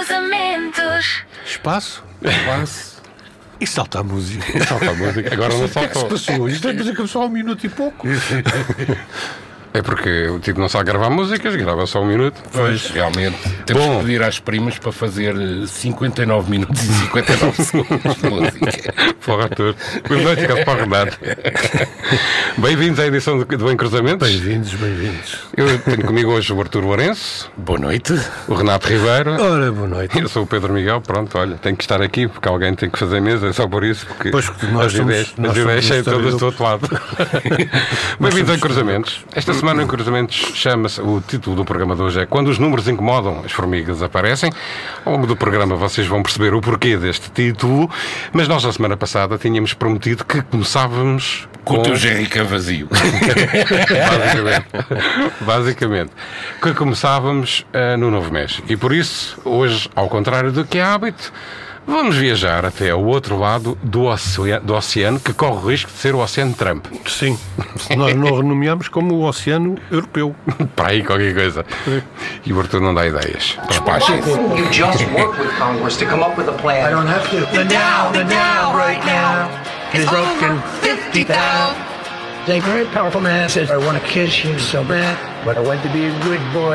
cruzamentos. Espaço e salta a música. Salta a música. Agora não O que é que se saltou. passou? Isto é música só 1 minuto e pouco. É porque o tipo não sabe gravar músicas, grava só 1 minuto. Pois, realmente. Temos Bom. que pedir às primas para fazer 59 minutos e 59 segundos de música. Porra, Arthur. Boa noite, fica para o Renato. Bem-vindos à edição do Em Cruzamentos. Bem-vindos. Eu tenho comigo hoje o Arthur Lourenço, Boa noite. o Renato Ribeiro. Ora, boa noite. Eu sou o Pedro Miguel, pronto, olha, tenho que estar aqui porque alguém tem que fazer mesa, é só por isso, porque Pois, porque nós as somos- ideias, nós as somos ideias saem historiadores. todas do outro lado. Bem-vindos ao Cruzamentos. Esta semana em Cruzamentos chama-se, o título do programa de hoje é Quando os números incomodam, as formigas aparecem. Ao longo do programa vocês vão perceber o porquê deste título, mas nós na semana passada tínhamos prometido que começávamos Com o teu jerrica vazio. Basicamente, que começávamos no novo mês. E por isso, hoje, ao contrário do que é hábito, vamos viajar até ao outro lado do oceano, que corre o risco de ser o Oceano Trump. Sim, nós não renomeamos como o Oceano Europeu. Para aí qualquer coisa. E o Arthur não dá ideias. Despachem-se. You just work with Congress to come up with a plan. I don't have to. The now, right now is broken 50,000. A very powerful man says, I want to kiss you so bad, but I want to be a good boy.